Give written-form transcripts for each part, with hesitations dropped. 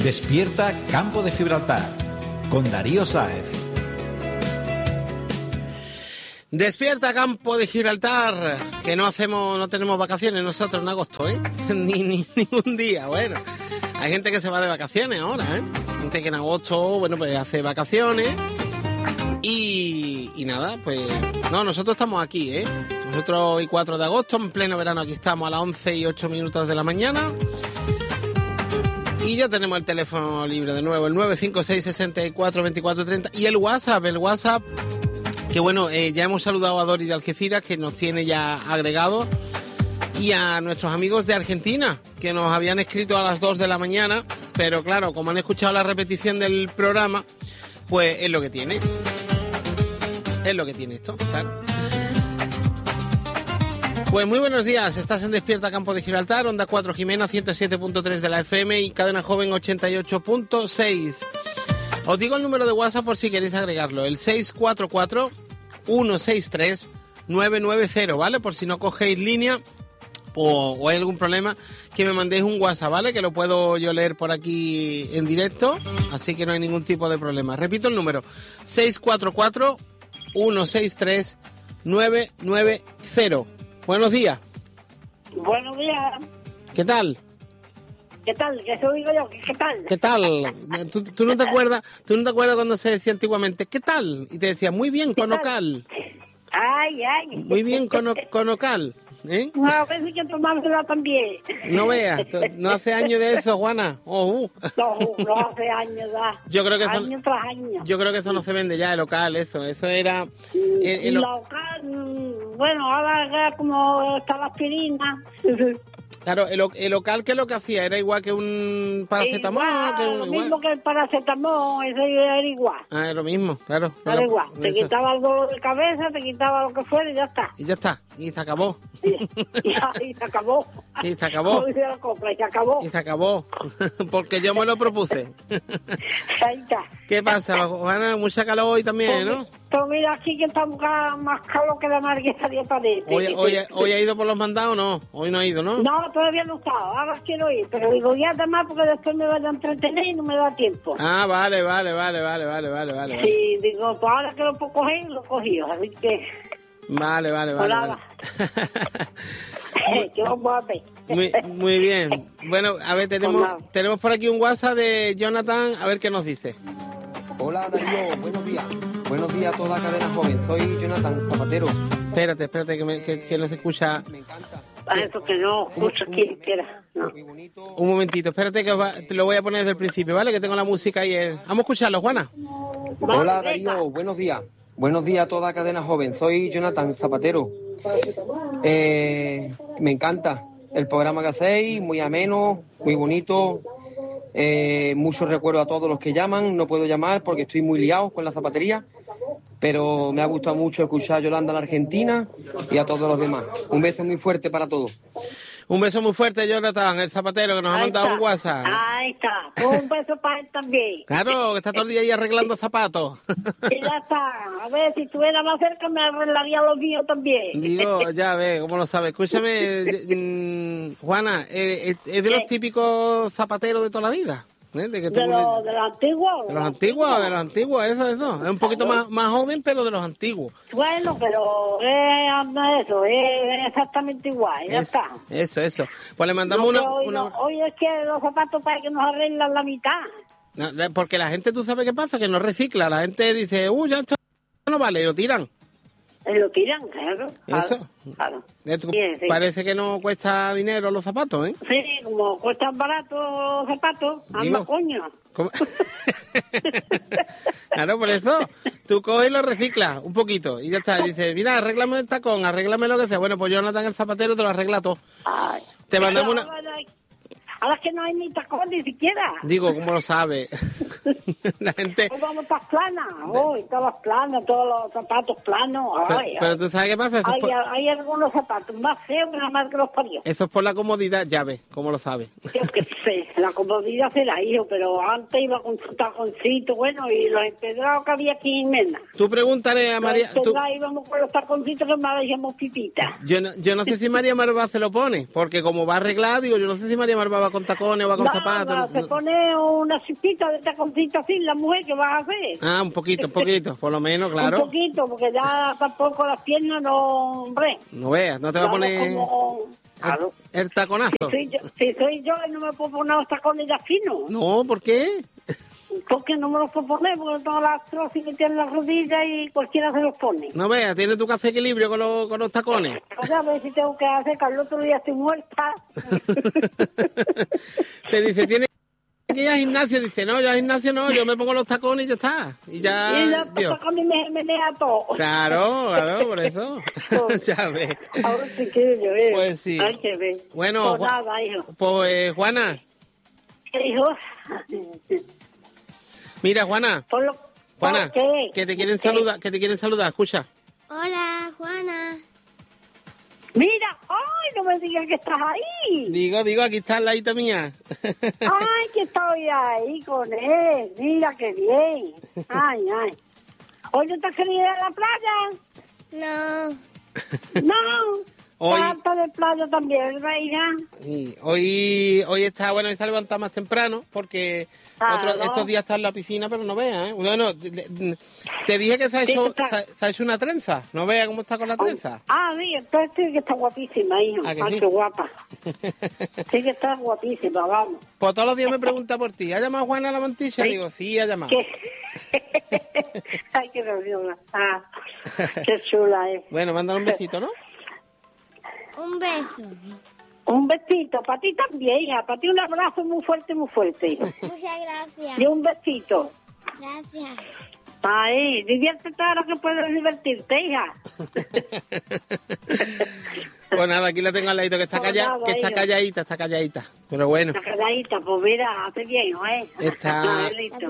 Despierta Campo de Gibraltar con Darío Sáez. Despierta Campo de Gibraltar, que no tenemos vacaciones nosotros en agosto, ni ningún día. Bueno, hay gente que se va de vacaciones ahora, gente que en agosto, bueno, pues hace vacaciones y nada, pues no, nosotros estamos aquí, nosotros hoy 4 de agosto, en pleno verano, aquí estamos a las 11:08 de la mañana. Y ya tenemos el teléfono libre de nuevo, el 956 64 24 30 y el WhatsApp, que bueno, ya hemos saludado a Dori de Algeciras, que nos tiene ya agregado, y a nuestros amigos de Argentina, que nos habían escrito a las 2 de la mañana, pero claro, como han escuchado la repetición del programa, pues es lo que tiene. Es lo que tiene esto, claro. Pues muy buenos días, estás en Despierta Campo de Gibraltar, Onda 4 Jimena, 107.3 de la FM y Cadena Joven 88.6. Os digo el número de WhatsApp por si queréis agregarlo, el 644-163-990, ¿vale? Por si no cogéis línea o hay algún problema, que me mandéis un WhatsApp, ¿vale? Que lo puedo yo leer por aquí en directo, así que no hay ningún tipo de problema. Repito el número, 644-163-990. Buenos días. Buenos días. ¿Qué tal? ¿Qué tal? ¿Qué soy digo yo? ¿Qué tal? ¿Qué tal? ¿Tú no te acuerdas cuando se decía antiguamente ¿qué tal? Y te decía muy bien con Ocal. Ay. Muy bien con Ocal. No, a veces que tomársela también. No veas, no hace años de eso, Juana. No hace años ya. Yo creo que eso, año tras año. Yo creo que eso no se vende ya, el Ocal, eso era... El Ocal, bueno, ahora ya como está la aspirina. Claro, el Ocal, ¿qué es lo que hacía? ¿Era igual que un paracetamol? Lo mismo que el paracetamol, eso era igual. Ah, es lo mismo, claro. Era igual. Te quitaba el dolor de cabeza, te quitaba lo que fuera y ya está. Y ya está, y se acabó. Y se acabó. Y se acabó. Y se acabó. Y se acabó. Porque yo me lo propuse. Ahí está. ¿Qué pasa, Juana? Mucha calor hoy también, ¿no? Pues mira, aquí que está más calor que la mar que salía para adentro. ¿Hoy ha ido por los mandados o no? Hoy no ha ido, ¿no? No, todavía no he estado. Ahora quiero ir, pero digo ya además porque después me van a entretener y no me da tiempo. Ah, vale. Sí, digo, pues ahora que lo puedo coger, lo cogí, así que... Vale. ¿Qué vamos a ver? Muy bien. Bueno, a ver, tenemos por aquí un WhatsApp de Jonathan, a ver qué nos dice. Hola Darío, buenos días. Buenos días a toda Cadena Joven. Soy Jonathan Zapatero. Espérate, que no se escucha. Me encanta. Eso que no escucho quien quiera. No. Un momentito, espérate que te lo voy a poner desde el principio, ¿vale? Que tengo la música ahí. Vamos a escucharlo, Juana. Hola Darío, buenos días. Buenos días a toda Cadena Joven. Soy Jonathan Zapatero. Me encanta el programa que hacéis, muy ameno, muy bonito. Muchos recuerdos a todos los que llaman. No puedo llamar porque estoy muy liado con la zapatería, pero me ha gustado mucho escuchar a Yolanda, la Argentina, y a todos los demás. Un beso muy fuerte para todos. Un beso muy fuerte, Jonathan, el zapatero, que nos ha mandado un WhatsApp. Ahí está. Un beso para él también. Claro, que está todo el día ahí arreglando zapatos. Y ya está. A ver, si estuviera más cerca me arreglaría los míos también. Digo, ya ves, ¿cómo lo sabes? Escúchame, Juana, ¿es de los típicos zapateros de toda la vida? ¿De los antiguos? De los antiguos, eso. Es un poquito más joven, pero de los antiguos. Bueno, pero eso, es exactamente igual, ya está. Eso. Pues le mandamos Hoy es que los zapatos para que nos arreglan la mitad. No, porque la gente, ¿tú sabes qué pasa? Que no recicla. La gente dice, ya esto no vale, y lo tiran. Lo tiran, claro. Eso. Claro. Sí. Parece que no cuesta dinero los zapatos, ¿eh? Sí, como cuestan baratos los zapatos, anda coño. Claro, por eso. Tú coges y lo reciclas un poquito y ya está. Y dices, mira, arréglame el tacón, arréglame lo que sea. Bueno, pues Jonathan, el zapatero, te lo arregla todo. Ay, te mandamos una... Ahora es que no hay ni tacón ni siquiera. Digo, ¿cómo lo sabes? La gente... Hoy vamos todas planas, hoy todas planas, todos los zapatos planos. Pero tú sabes qué pasa, Hay algunos zapatos más feos que nada más que los parió. Eso es por la comodidad, ya ves, ¿cómo lo sabes? Yo qué sé, la comodidad será, hijo, pero antes iba con su taconcito, bueno, y los empedrados que había aquí en Mena. Tú pregúntale a María... Los empedrados íbamos con los taconcitos que más decíamos pipitas. Yo no sé si María Marva se lo pone, porque como va arreglado, digo, yo no sé si María Marva va con tacones o va con zapatos. No, se pone una cipita de taconcito así, la mujer, ¿qué vas a hacer? Ah, un poquito, por lo menos, claro. Un poquito, porque ya tampoco las piernas no, hombre. No veas, no te va a poner Claro. el taconazo. Si soy yo, no me puedo poner los tacones ya finos. No, ¿por qué? Porque no me los puedo poner, porque todas las artrosis que tienen las rodillas y cualquiera se los pone. No veas, tienes tú que hacer equilibrio con los tacones. O sea, a ver si tengo que hacer, que al otro día estoy muerta. Te dice, tienes que ir al gimnasio. Dice, no, yo al gimnasio no, yo me pongo los tacones y ya está. Y ya... Y los tacones me menea todo. Claro, por eso. Ya ves. Ahora sí que yo veo. Pues sí. Hay que ver. Bueno, pues nada, hijo. Pues Juana. ¿Qué, hijo? Mira, Juana. Juana, ¿qué? que te quieren saludar, escucha. Hola, Juana. Mira, ay, no me digas que estás ahí. Digo, aquí está la hija mía. Ay, que estoy ahí con él. Mira qué bien. Ay. ¿Hoy no te has querido ir a la playa? No. No. Hoy... Falta de playa también, ¿verdad, hija? Sí, hoy está, bueno, hoy se ha levantado más temprano porque estos días está en la piscina, pero no veas, ¿eh? Bueno, te dije que se ha hecho una trenza, no veas cómo está con la trenza. Sí, entonces sí que está guapísima, hija. ¿Ah, que Ay, sí? qué guapa. Sí que está guapísima, vamos. Pues todos los días me pregunta por ti, ¿ha llamado Juana a la Mantilla? ¿Sí? Digo, sí, ha llamado. ¿Qué? Ay, qué graciosa. Qué chula es. Bueno, mándale un besito, ¿no? Un beso. Un besito, para ti también, hija. Para ti un abrazo muy fuerte, muy fuerte. Muchas gracias. Y un besito. Gracias. Ay, diviértete ahora que puedes divertirte, hija. Pues nada, aquí la tengo al ladito, que está calladita. Pero bueno. Está calladita, pues mira, hace bien, ¿eh? Está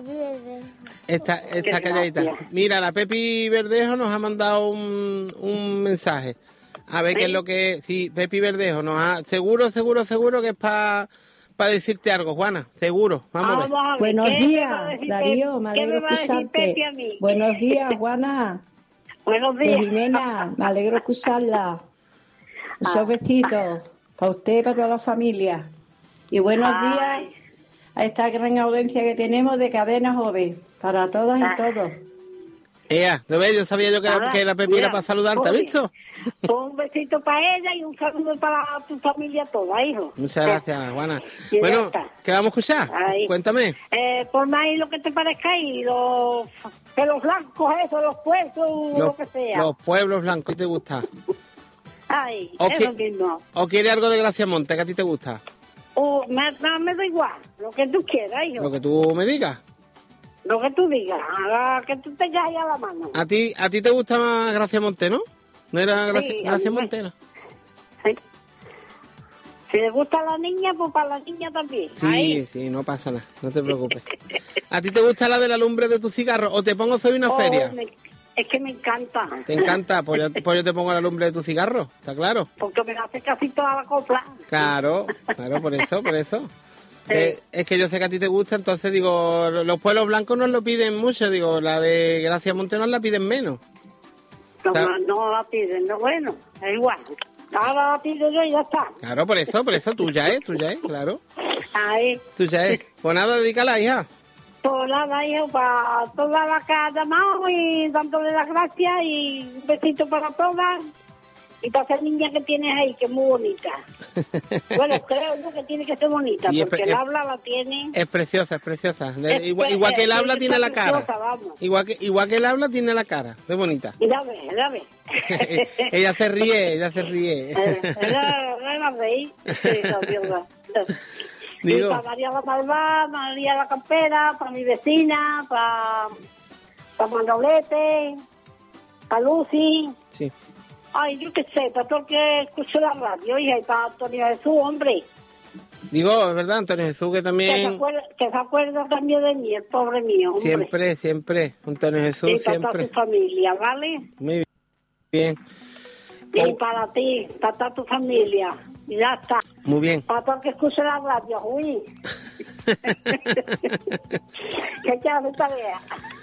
calladita. Gracias. Mira, la Pepi Verdejo nos ha mandado un mensaje. A ver qué es lo que... Sí, Pepi Verdejo nos ha... Seguro que es para decirte algo, Juana. Seguro. Vamos a ver. Buenos días, Darío. Me alegro escucharte. Buenos días, Juana. Buenos días. Jimena, me alegro escucharla. Muchos besitos para usted y para toda la familia. Y buenos días a esta gran audiencia que tenemos de Cadena Joven. Para todas y todos. ¿Lo ves? Yo sabía que la Pepi era para saludarte, ¿has visto? Un besito para ella y un saludo para tu familia toda, hijo. Muchas gracias, Juana. Y Bueno, ¿qué vamos a escuchar? Ahí. Cuéntame. Ponme ahí lo que te parezca ahí, los pelos blancos, eso, los puestos, lo que sea. Los pueblos blancos, ¿qué te gusta? Ay, ¿O eso mismo. ¿O quieres algo de Gracia Monte que a ti te gusta? Me da igual, lo que tú quieras, hijo. Lo que tú me digas. Lo que tú digas, que tú tengas ahí a la mano. ¿A ti te gusta más Gracia Monte, no? ¿No era Gracia Monte? ¿No? Sí. Si le gusta a la niña, pues para la niña también. Sí, no pasa nada, no te preocupes. ¿A ti te gusta la de la lumbre de tu cigarro o te pongo soy una feria? Es que me encanta. ¿Te encanta? Pues yo te pongo la lumbre de tu cigarro, ¿está claro? Porque me hace casi toda la copla. Claro, por eso. Es que yo sé que a ti te gusta, entonces digo, los pueblos blancos nos lo piden mucho, digo, la de Gracia Monte nos la piden menos. No la piden, no, bueno, es igual. Ahora la pido yo y ya está. Claro, por eso, tuya es, claro. Ahí. Tuya es. Pues nada, dedícala, hija. Pues nada, hijo, para todas las que ha llamado y dándole las gracias y un besito para todas. Y para esa niña que tienes ahí, que es muy bonita. Bueno, creo yo que tiene que ser bonita, Sí, porque el habla la tiene... Es preciosa. Igual que el habla tiene la cara. Igual que el habla tiene la cara, es bonita. Ya ves. Ella se ríe. Ella reí. Sí, y para María la Malvada, María la Campera, para mi vecina, para Manolete, para Lucy. Sí. Ay, yo qué sé, para todo el que escuche la radio, hija, y para Antonio Jesús, hombre. Digo, es verdad, Antonio Jesús, que también... Que se acuerda también de mí, el pobre mío, hombre. Siempre. Antonio Jesús, y para siempre. toda tu familia, ¿vale? Muy bien. Y para ti, para toda tu familia. Y ya está. Muy bien. Para todo el que escuche la radio, uy. ¿Qué hace tarea?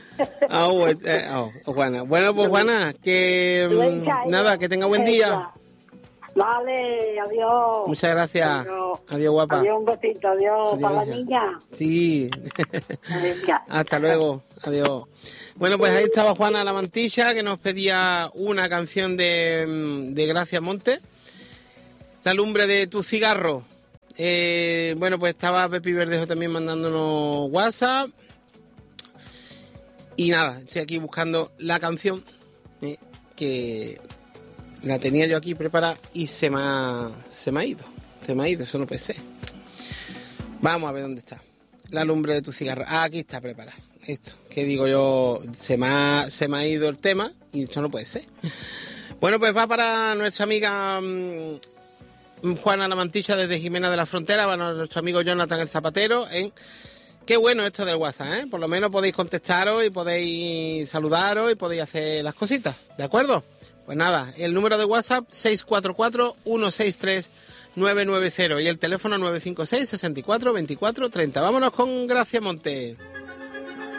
Juana. Bueno, pues Juana, que nada, que tenga buen día. Vale, adiós. Muchas gracias. Adiós, guapa. Adiós, un besito, adiós. Para la niña. Sí. Hasta luego. Adiós. Bueno, pues ahí estaba Juana La Mantilla, que nos pedía una canción de Gracia Monte. La lumbre de tu cigarro. Bueno, pues estaba Pepi Verdejo también mandándonos WhatsApp. Y nada, estoy aquí buscando la canción que la tenía yo aquí preparada y se me ha ido. Eso no puede ser. Vamos a ver dónde está. La lumbre de tu cigarro. Ah, aquí está preparada. Esto, que digo yo, se me ha ido el tema y esto no puede ser. Bueno, pues va para nuestra amiga Juana La Mantilla desde Jimena de la Frontera, para nuestro amigo Jonathan el Zapatero. Qué bueno esto del WhatsApp, ¿eh? Por lo menos podéis contestaros y podéis saludaros y podéis hacer las cositas, ¿de acuerdo? Pues nada, el número de WhatsApp 644-163-990 y el teléfono 956-64-24-30. Vámonos con Gracia Monte.